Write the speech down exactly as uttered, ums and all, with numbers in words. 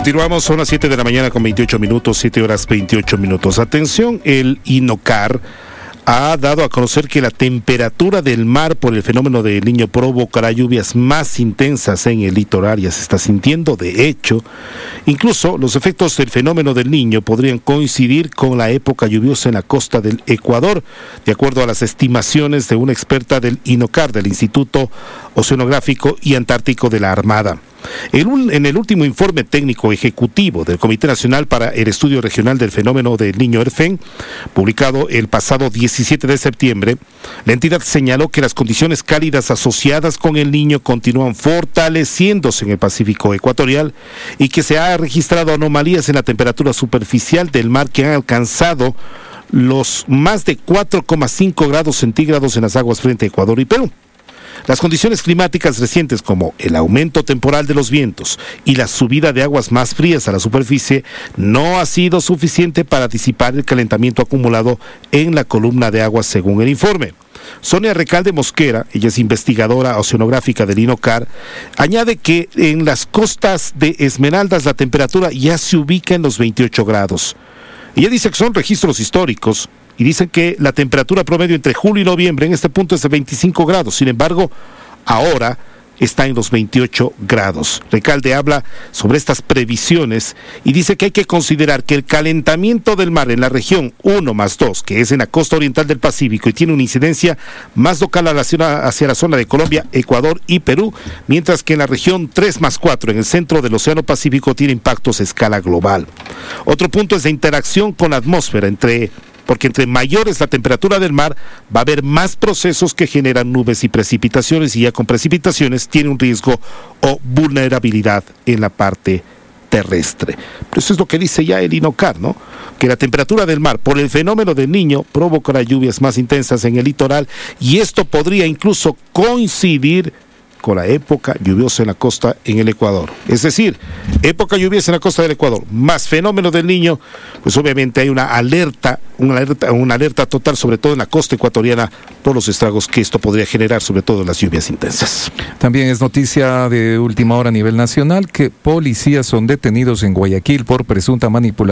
Continuamos, son las siete de la mañana con veintiocho minutos, siete horas veintiocho minutos. Atención, el INOCAR ha dado a conocer que la temperatura del mar por el fenómeno del Niño provocará lluvias más intensas en el litoral. Ya se está sintiendo, de hecho, incluso los efectos del fenómeno del Niño podrían coincidir con la época lluviosa en la costa del Ecuador, de acuerdo a las estimaciones de una experta del INOCAR, del Instituto Oceanográfico y Antártico de la Armada. En, un, en el último informe técnico ejecutivo del Comité Nacional para el Estudio Regional del Fenómeno del Niño, ERFEN, publicado el pasado diecisiete de septiembre, la entidad señaló que las condiciones cálidas asociadas con el Niño continúan fortaleciéndose en el Pacífico ecuatorial y que se ha registrado anomalías en la temperatura superficial del mar que han alcanzado los más de cuatro coma cinco grados centígrados en las aguas frente a Ecuador y Perú. Las condiciones climáticas recientes, como el aumento temporal de los vientos y la subida de aguas más frías a la superficie, no ha sido suficiente para disipar el calentamiento acumulado en la columna de aguas, según el informe. Sonia Recalde Mosquera, ella es investigadora oceanográfica del INOCAR, añade que en las costas de Esmeraldas la temperatura ya se ubica en los veintiocho grados. Ella dice que son registros históricos, y dicen que la temperatura promedio entre julio y noviembre en este punto es de veinticinco grados. Sin embargo, ahora está en los veintiocho grados. Recalde habla sobre estas previsiones y dice que hay que considerar que el calentamiento del mar en la región uno más dos, que es en la costa oriental del Pacífico y tiene una incidencia más local hacia la zona de Colombia, Ecuador y Perú, mientras que en la región tres más cuatro, en el centro del Océano Pacífico, tiene impactos a escala global. Otro punto es la interacción con la atmósfera, entre porque entre mayor es la temperatura del mar, va a haber más procesos que generan nubes y precipitaciones, y ya con precipitaciones tiene un riesgo o vulnerabilidad en la parte terrestre. Pero eso es lo que dice ya el INOCAR, ¿no? Que la temperatura del mar por el fenómeno del Niño provocará lluvias más intensas en el litoral, y esto podría incluso coincidir con la época lluviosa en la costa en el Ecuador. Es decir, época lluviosa en la costa del Ecuador, más fenómeno del Niño, pues obviamente hay una alerta, una alerta, una alerta total, sobre todo en la costa ecuatoriana, por los estragos que esto podría generar, sobre todo en las lluvias intensas. También es noticia de última hora a nivel nacional que policías son detenidos en Guayaquil por presunta manipulación